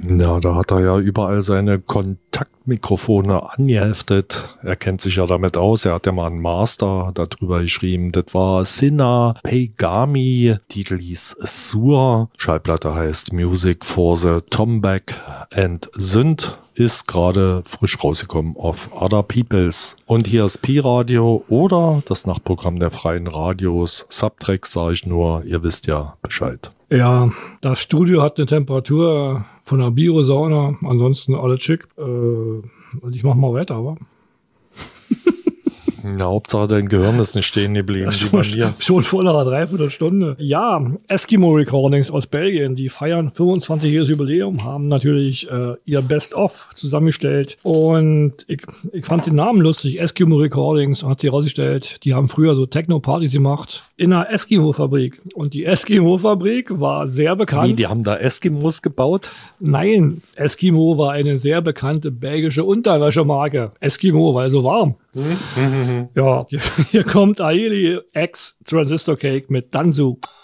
Ja, da hat er ja überall seine Kontaktmikrofone angeheftet. Er kennt sich ja damit aus. Er hat ja mal einen Master darüber geschrieben. Das war Sina Peigami. Titel hieß Sur. Schallplatte heißt Music for the Tombak and Synth. Ist gerade frisch rausgekommen auf Other Peoples. Und hier ist Pi-Radio oder das Nachtprogramm der freien Radios. Subtracks sage ich nur, ihr wisst ja Bescheid. Ja, das Studio hat eine Temperatur von einer Biosauna, ansonsten alles schick. Ich mach mal weiter, aber... Na, Hauptsache dein Gehirn ist nicht stehen geblieben, wie bei mir. Schon vor einer Dreiviertelstunde. Ja, Eskimo Recordings aus Belgien, die feiern 25-jähriges Jubiläum, haben natürlich ihr Best-of zusammengestellt. Und ich fand den Namen lustig, Eskimo Recordings, hat sie herausgestellt, die haben früher so Techno-Partys gemacht in einer Eskimo-Fabrik. Und die Eskimo-Fabrik war sehr bekannt. Wie, die haben da Eskimos gebaut? Nein, Eskimo war eine sehr bekannte belgische Unterwäschemarke. Eskimo, weil so warm. Ja, hier kommt Aili X Transistor Cake mit Danzu.